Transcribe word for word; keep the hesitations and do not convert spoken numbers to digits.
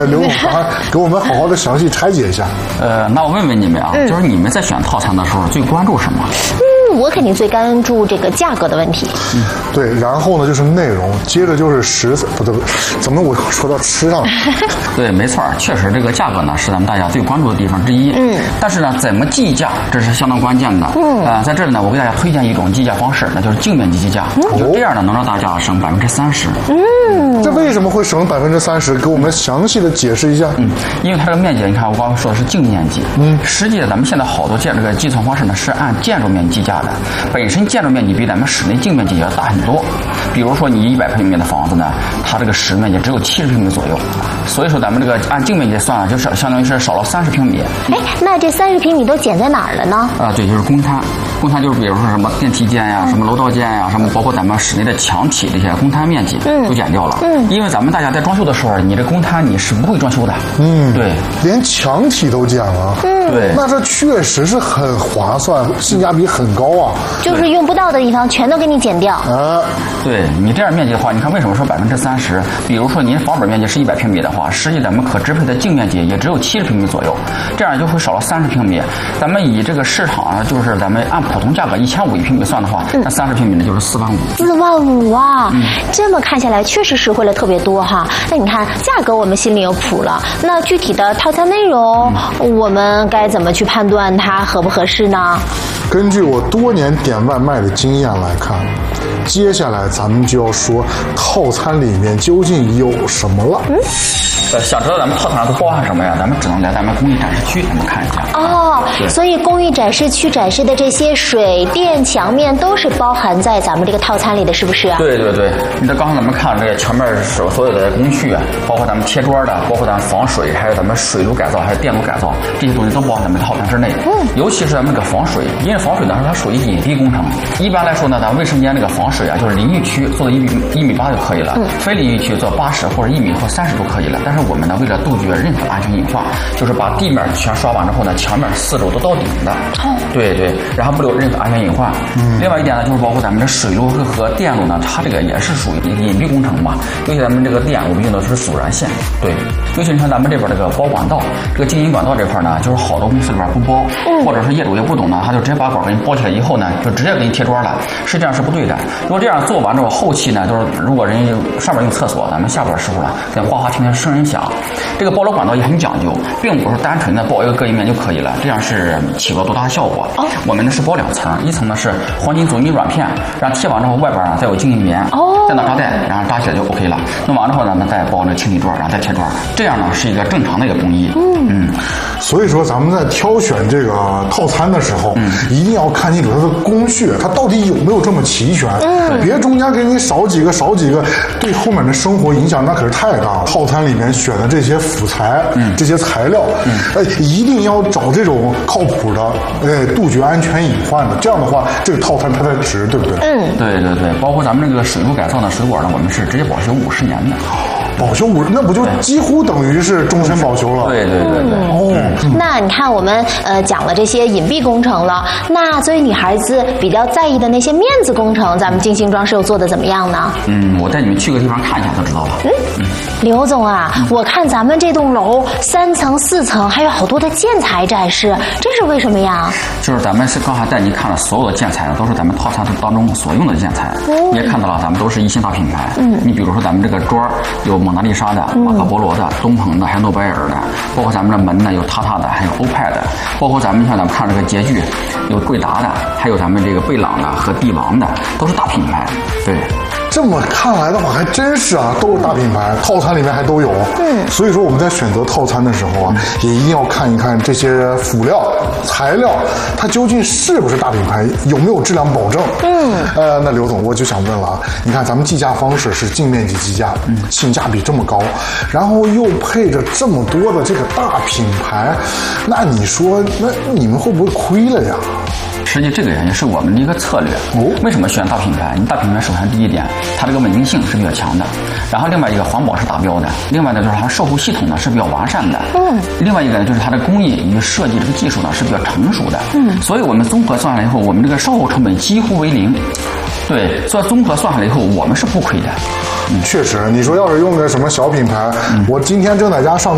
刘总，给我们好好的详细拆解一下。 呃，那我问问你们啊，嗯、就是你们在选套餐的时候最关注什么？ 嗯，我肯定最关注这个价格的问题。 嗯，对，然后呢就是内容，接着就是食材，不对，怎么我说到吃上了？ 对，没错，确实这个价格呢是咱们大家最关注的地方之一。嗯，但是呢，怎么计价这是相当关键的。嗯，啊、呃，在这里呢，我给大家推荐一种计价方式，那就是净面积计价，嗯、就这样呢能让大家省百分之三十。 嗯， 这为什么会省百分之三十？给我们详细的解释一下。 嗯，因为它这个面积，你看我刚刚说的是净面积。嗯，实际咱们现在好多建这个计算方式呢是按建筑面积计价的，本身建筑面积比咱们室内净面积要大很多。比如说你一百平米的房子呢，它这个室面积只有七十平米左右，所以说咱们这个按净面积算啊，就是相当于是少了三十平米。 哎，那这三十平米都减在哪儿了呢？ 啊，对，就是公摊。公摊就是比如说什么电梯间呀、什么楼道间呀、什么包括咱们室内的墙体这些公摊面积都减掉了。嗯，因为咱们大家在装修的时候，你这公摊你是不会装修的。 嗯， 对， 连墙体都减了。 嗯， 对， 那这确实是很划算，性价比很高啊。 就是用不到的地方全都给你减掉。 啊， 对你这样面积的话，你看为什么说百分之三十？比如说您房本面积是一百平米的话，实际咱们可支配的净面积也只有七十平米左右，这样就会少了三十平米。咱们以这个市场啊，就是咱们按普通价格一千五一平米算的话，那三十平米呢就是四万五。 四万五啊！嗯，这么看下来确实实惠了特别多哈。那你看价格我们心里有谱了，那具体的套餐内容，嗯、我们该怎么去判断它合不合适呢？ 根据我多年点外卖的经验来看，接下来咱们就要说套餐里面究竟有什么了。嗯， 呃，想知道咱们套餐都包含什么呀？咱们只能来咱们工艺展示区才能看一下。 哦，所以工艺展示区展示的这些水电墙面都是包含在咱们这个套餐里的，是不是啊？ 对对对，你这刚才咱们看这个墙面所所有的工序，包括咱们贴砖的，包括咱们防水，还有咱们水路改造，还有电路改造，这些东西都包含咱们套餐之内。嗯，尤其是咱们这个防水，因为防水呢它属于隐蔽工程。一般来说呢，咱卫生间这个防水啊，就是淋浴区做到一米一米八就可以了，嗯、非淋浴区做八十或者一米或三十就可以了。但是我们呢，为了杜绝任何安全隐患，就是把地面全刷完之后呢，墙面四周都到顶的。哦，对对，然后不留任何安全隐患。嗯，另外一点呢，就是包括咱们的水路和电路呢，它这个也是属于一个隐蔽工程嘛。尤其咱们这个电，我们用的是阻燃线。对，尤其你看咱们这边这个包管道，这个经营管道这块呢，就是好多公司里边不包，嗯、或者是业主也不懂呢，他就直接把管给你包起来以后呢，就直接给你贴砖了。实际上是不对的。如果这样做完之后，后期呢，就是如果人家上面用厕所，咱们下边师傅了，跟哗哗听见声音响。这个包楼管道也很讲究，并不是单纯的包一个隔音面就可以了，这样是起不到多大的效果。哦，我们呢是包两层，一层呢是黄金阻尼软片，然后贴完之后外边呢再有静音棉，哦，再拿扎带，然后扎起来就 OK 了。弄完之后呢，那再包那个清理砖，然后再贴砖，这样呢是一个正常的一个工艺。嗯嗯， 所以说咱们在挑选这个套餐的时候，嗯，一定要看清楚它的工序，它到底有没有这么齐全。嗯，别中间给你少几个少几个，对后面的生活影响那可是太大了。套餐里面选的这些辅材，嗯，这些材料，嗯，哎，一定要找这种靠谱的，哎，杜绝安全隐患的。这样的话，这个套餐它才值，对不对？ 嗯， 对对对，包括咱们这个水路改造的水管呢，我们是直接保修五十年的。 保修五，那不就几乎等于是终身保修了？ 对对对对。 哦，嗯、那你看我们呃讲了这些隐蔽工程了，那作为女孩子比较在意的那些面子工程，咱们精心装饰又做的怎么样呢？ 嗯，我带你们去个地方看一下就知道了。嗯嗯，刘总啊，嗯、我看咱们这栋楼三层四层还有好多的建材展示，这是为什么呀？ 就是咱们是刚才带您看了所有的建材，都是咱们套餐当中所用的建材。哦，你也看到了，咱们都是一线大品牌。嗯，你比如说咱们这个砖有蒙娜丽莎的、马可波罗的、东鹏的，还有诺贝尔的，包括咱们的门呢有塔塔的，还有欧派的，包括咱们像咱们看这个洁具，有贵达的，还有咱们这个贝朗的和帝王的，都是大品牌。对， 这么看来的话，还真是啊，都是大品牌，套餐里面还都有。嗯，所以说我们在选择套餐的时候啊，也一定要看一看这些辅料、材料，它究竟是不是大品牌，有没有质量保证。嗯，呃，那刘总，我就想问了啊，你看咱们计价方式是净面积计价，嗯，性价比这么高，然后又配着这么多的这个大品牌，那你说，那你们会不会亏了呀？ 实际这个也是我们的一个策略。哦，为什么选大品牌？你大品牌首先第一点，它这个稳定性是比较强的，然后另外一个环保是达标的，另外呢就是它售后系统呢是比较完善的。嗯，另外一个呢就是它的工艺与设计这个技术呢是比较成熟的。嗯，所以我们综合算下来以后，我们这个售后成本几乎为零。对，所以综合算下来以后，我们是不亏的。 嗯，确实，你说要是用个什么小品牌，嗯、我今天正在家上。